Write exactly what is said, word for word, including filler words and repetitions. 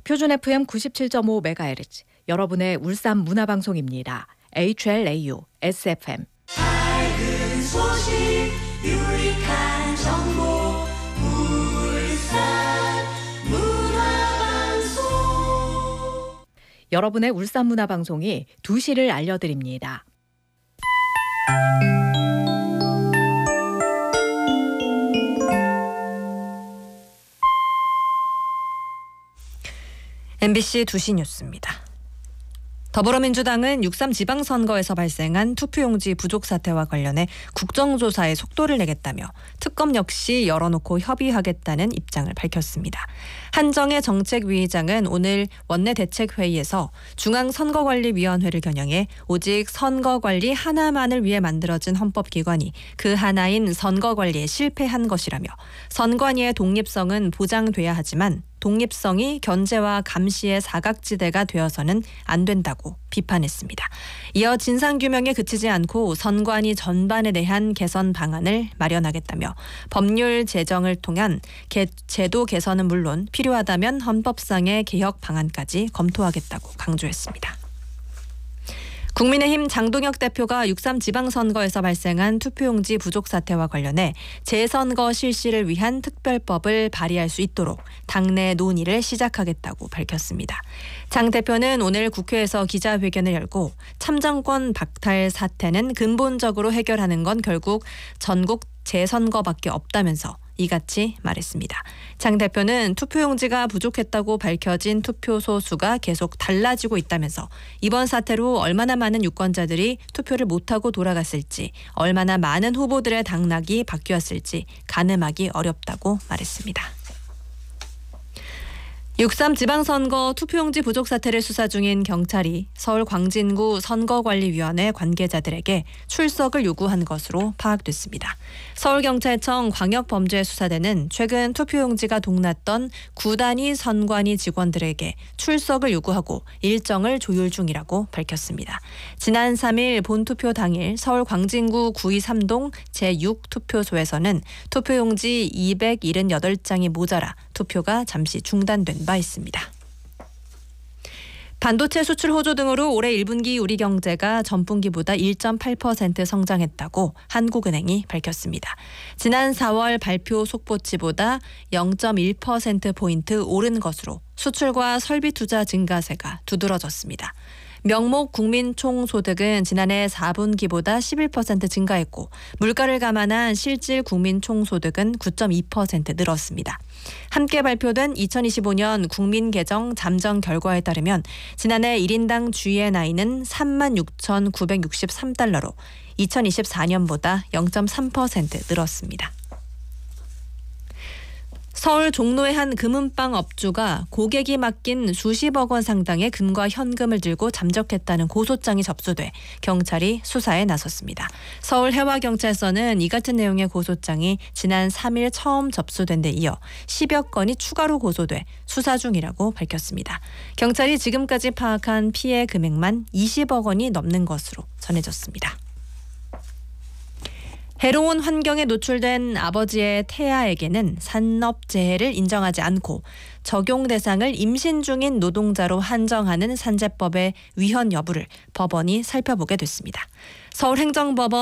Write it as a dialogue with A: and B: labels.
A: 표준 에프엠 구십칠 점 오 메가헤르츠 여러분의 울산 문화방송입니다. 에이치엘에이유, 에스에프엠.
B: 밝은 소식, 유익한 정보, 울산 문화방송.
A: 여러분의 울산 문화방송이 두 시를 알려드립니다.
C: 엠비씨 두 시 뉴스입니다. 더불어민주당은 육삼 지방선거에서 발생한 투표용지 부족 사태와 관련해 국정조사에 속도를 내겠다며 특검 역시 열어놓고 협의하겠다는 입장을 밝혔습니다. 한정혜 정책위의장은 오늘 원내대책회의에서 중앙선거관리위원회를 겨냥해 오직 선거관리 하나만을 위해 만들어진 헌법기관이 그 하나인 선거관리에 실패한 것이라며 선관위의 독립성은 보장돼야 하지만 독립성이 견제와 감시의 사각지대가 되어서는 안 된다고 비판했습니다. 이어 진상규명에 그치지 않고 선관위 전반에 대한 개선 방안을 마련하겠다며 법률 제정을 통한 개, 제도 개선은 물론 필요하다면 헌법상의 개혁 방안까지 검토하겠다고 강조했습니다. 국민의힘 장동혁 대표가 육삼 지방선거에서 발생한 투표용지 부족 사태와 관련해 재선거 실시를 위한 특별법을 발의할 수 있도록 당내 논의를 시작하겠다고 밝혔습니다. 장 대표는 오늘 국회에서 기자회견을 열고 참정권 박탈 사태는 근본적으로 해결하는 건 결국 전국 재선거밖에 없다면서 이같이 말했습니다. 장 대표는 투표용지가 부족했다고 밝혀진 투표소 수가 계속 달라지고 있다면서 이번 사태로 얼마나 많은 유권자들이 투표를 못하고 돌아갔을지, 얼마나 많은 후보들의 당락이 바뀌었을지 가늠하기 어렵다고 말했습니다. 육삼 지방선거 투표용지 부족 사태를 수사 중인 경찰이 서울 광진구 선거관리위원회 관계자들에게 출석을 요구한 것으로 파악됐습니다. 서울경찰청 광역범죄수사대는 최근 투표용지가 동났던 구 단위 선관위 직원들에게 출석을 요구하고 일정을 조율 중이라고 밝혔습니다. 지난 삼 일 본투표 당일 서울 광진구 구이삼 동 제육 투표소에서는 투표용지 이백칠십팔 장이 모자라 투표가 잠시 중단된 바 있습니다. 반도체 수출 호조 등으로 올해 일 분기 우리 경제가 전분기보다 일 점 팔 퍼센트 성장했다고 한국은행이 밝혔습니다. 지난 사월 발표 속보치보다 영 점 일 퍼센트포인트 오른 것으로 수출과 설비 투자 증가세가 두드러졌습니다. 명목 국민총소득은 지난해 사 분기보다 십일 퍼센트 증가했고 물가를 감안한 실질 국민총소득은 구 점 이 퍼센트 늘었습니다. 함께 발표된 이천이십오 년 국민개정 잠정 결과에 따르면 지난해 일 인당 지엔아이는 삼만 육천구백육십삼 달러로 이천이십사 년보다 영 점 삼 퍼센트 늘었습니다. 서울 종로의 한 금은방 업주가 고객이 맡긴 수십억 원 상당의 금과 현금을 들고 잠적했다는 고소장이 접수돼 경찰이 수사에 나섰습니다. 서울 해와경찰서는 이 같은 내용의 고소장이 지난 삼 일 처음 접수된 데 이어 십여 건이 추가로 고소돼 수사 중이라고 밝혔습니다. 경찰이 지금까지 파악한 피해 금액만 이십억 원이 넘는 것으로 전해졌습니다. 해로운 환경에 노출된 아버지의 태아에게는 산업재해를 인정하지 않고 적용 대상을 임신 중인 노동자로 한정하는 산재법의 위헌 여부를 법원이 살펴보게 됐습니다. 서울행정법원